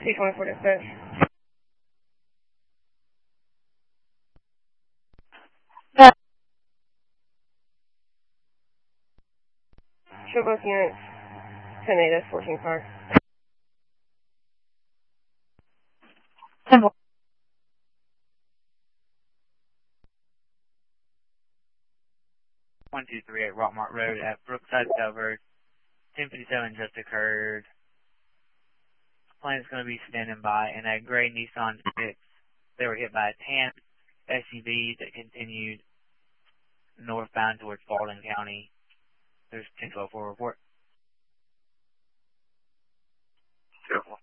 224 dispatch. Show both units. 10-8, 14 car. 10 1238 Rockmart Road at Brookside covered. 1057 just occurred. Plane's going to be standing by in a gray Nissan 6. They were hit by a tan SUV that continued northbound towards Baldwin County. There's 1012 report. Careful.